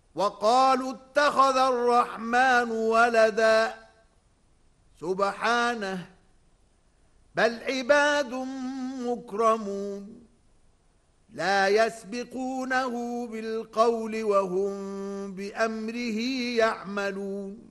وقالوا اتخذ الرحمن ولدا سبحانه بل عباد مكرمون لا يسبقونه بالقول وهم بأمره يعملون